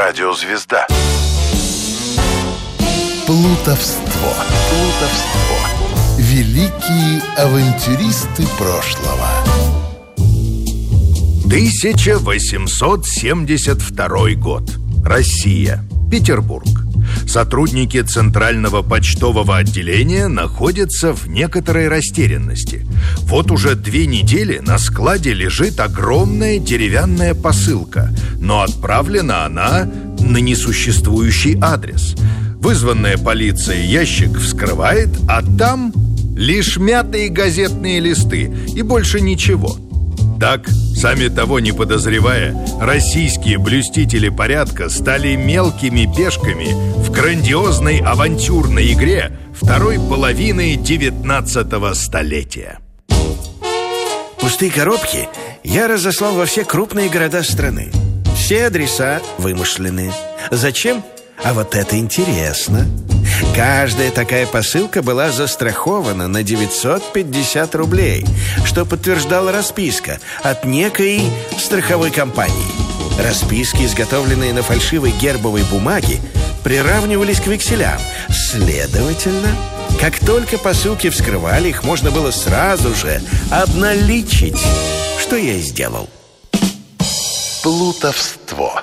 Радиозвезда. Плутовство. Великие авантюристы прошлого. 1872 год. Россия. Петербург. Сотрудники Центрального почтового отделения находятся в некоторой растерянности. Вот уже 2 недели на складе лежит огромная деревянная посылка, но отправлена она на несуществующий адрес. Вызванная полицией ящик вскрывает, а там лишь мятые газетные листы и больше ничего. Так, сами того не подозревая, российские блюстители порядка стали мелкими пешками в грандиозной авантюрной игре второй половины 19 столетия. Пустые коробки я разослал во все крупные города страны. Все адреса вымышленные. Зачем? А вот это интересно. Каждая такая посылка была застрахована на 950 рублей, что подтверждала расписка от некой страховой компании. Расписки, изготовленные на фальшивой гербовой бумаге, приравнивались к векселям. Следовательно, как только посылки вскрывали, их можно было сразу же обналичить, что я и сделал. Плутовство.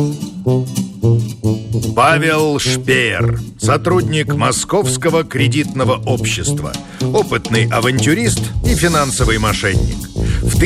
Павел Шпеер, сотрудник Московского кредитного общества, опытный авантюрист и финансовый мошенник. В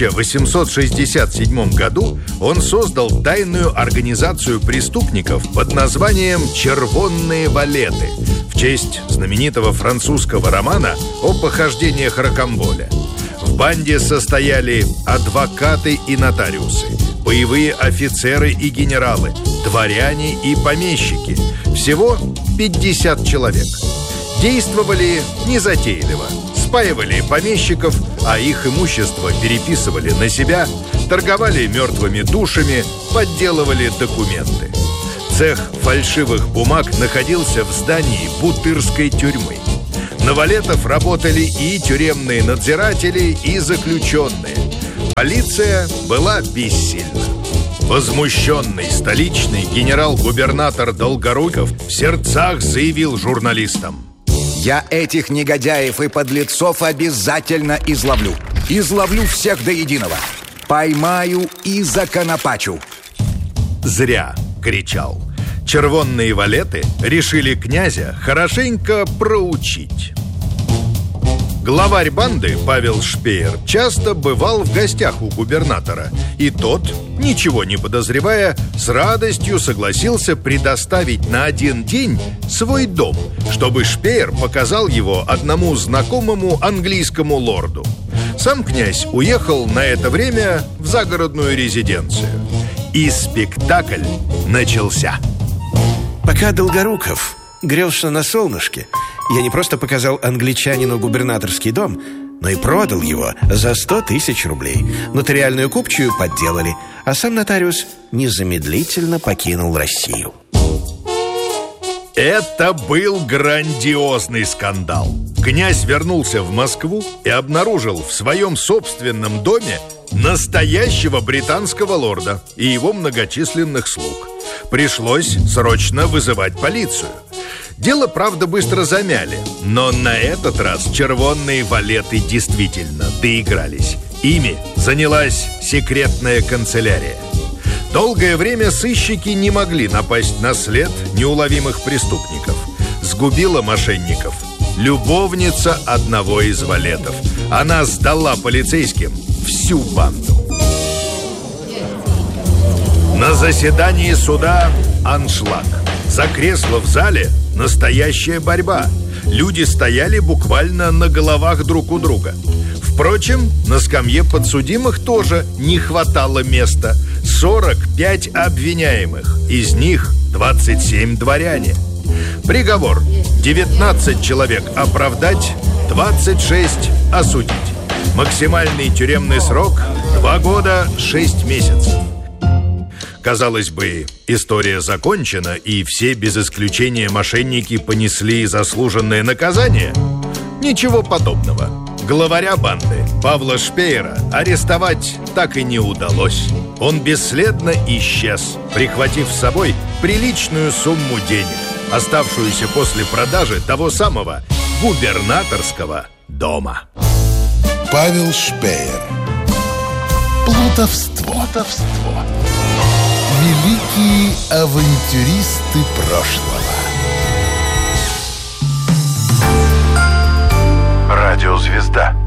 1867 году он создал тайную организацию преступников под названием «Червонные валеты» в честь знаменитого французского романа о похождениях Рокамболя. В банде состояли адвокаты и нотариусы, боевые офицеры и генералы, дворяне и помещики. Всего 50 человек. Действовали незатейливо. Спаивали помещиков, а их имущество переписывали на себя, торговали мертвыми душами, подделывали документы. Цех фальшивых бумаг находился в здании Бутырской тюрьмы. На валетов работали и тюремные надзиратели, и заключенные. Полиция была бессильна. Возмущенный столичный генерал-губернатор Долгоруков в сердцах заявил журналистам: «Я этих негодяев и подлецов обязательно изловлю. Изловлю всех до единого. Поймаю и законопачу». Зря кричал. Червонные валеты решили князя хорошенько проучить. Главарь банды Павел Шпеер часто бывал в гостях у губернатора, и тот, ничего не подозревая, с радостью согласился предоставить на 1 день свой дом, чтобы Шпеер показал его одному знакомому английскому лорду. Сам князь уехал на это время в загородную резиденцию. И спектакль начался. Пока Долгоруков грелся на солнышке, я не просто показал англичанину губернаторский дом, но и продал его за 100 тысяч рублей. Нотариальную купчую подделали, а сам нотариус незамедлительно покинул Россию. Это был грандиозный скандал. Князь вернулся в Москву и обнаружил в своем собственном доме настоящего британского лорда и его многочисленных слуг. Пришлось срочно вызывать полицию. Дело, правда, быстро замяли, но на этот раз червонные валеты действительно доигрались. Ими занялась секретная канцелярия. Долгое время сыщики не могли напасть на след неуловимых преступников. Сгубила мошенников любовница одного из валетов. Она сдала полицейским всю банду. На заседании суда аншлаг. За кресло в зале настоящая борьба. Люди стояли буквально на головах друг у друга. Впрочем, на скамье подсудимых тоже не хватало места. 45 обвиняемых, из них 27 дворяне. Приговор: 19 человек оправдать, 26 осудить. Максимальный тюремный срок 2 года 6 месяцев. Казалось бы, история закончена, и все без исключения мошенники понесли заслуженное наказание. Ничего подобного. Главаря банды Павла Шпеера арестовать так и не удалось. Он бесследно исчез, прихватив с собой приличную сумму денег, оставшуюся после продажи того самого губернаторского дома. Павел Шпеер. Плутовство. Великие авантюристы прошлого. Радиозвезда.